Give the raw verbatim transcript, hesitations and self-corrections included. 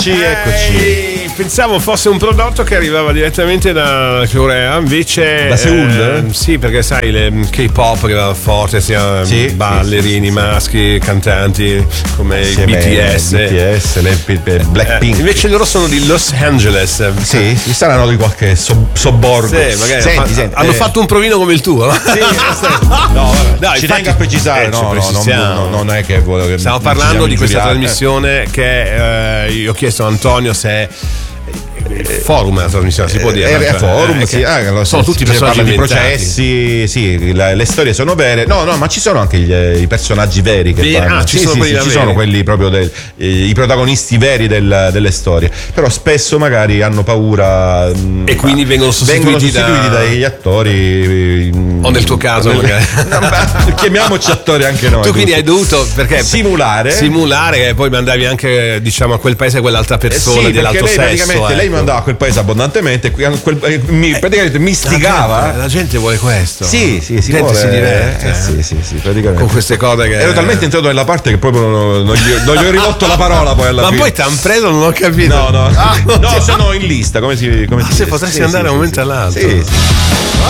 Eccoci. Ehi, pensavo fosse un prodotto che arrivava direttamente da Corea, invece da Seoul? Eh, sì, perché sai, le K-pop che va forte, sia sì, ballerini, sì, sì, maschi, cantanti come i B B T S, B T S, le Blackpink. Eh, invece loro sono di Los Angeles. Sì, si saranno di qualche so- sobborgo. Sì, magari senti, fa- senti, hanno eh. fatto un provino come il tuo. Sì, no, vabbè. No, ci infatti, tengo a precisare, eh, no, ci no, precisiamo. no, non è che volevo che stiamo ci parlando siamo di questa ingiuriati. trasmissione che eh, io ho chiesto a Antonio se forum è la trasmissione, si può dire Era cioè, forum, eh, sì, ah, allora, sono si, tutti si personaggi parla di inventati. processi, sì, la, le storie sono vere. No, no, ma ci sono anche gli, i personaggi veri che Veri? fanno. Ah, ci sì, sono sì, quelli sì, ci veri. sono quelli proprio del, eh, i protagonisti veri del, delle storie. Però spesso magari hanno paura e quindi vengono sostituiti, vengono sostituiti da... dagli attori. O nel tuo caso magari. Chiamiamoci attori anche noi. Tu quindi hai dovuto perché simulare simulare e poi mandavi anche, diciamo, a quel paese quell'altra persona eh sì, dell'altro lei sesso. praticamente ecco. lei mandava a quel paese abbondantemente, qui- quel- eh, mi, praticamente mi stigava. La gente, la gente vuole questo. Sì, sì, si La gente vuole, si diverte eh, sì, sì, sì, praticamente. con queste cose che ero talmente entrato nella parte che proprio non, non, gli, non gli ho rivolto la parola poi alla ma fine. poi t'han preso, non ho capito. No, no, Ah, no, sono in lista, come si come ah, si se dice? potresti Sì, andare sì, a un momento sì, all'altro. sì, sì.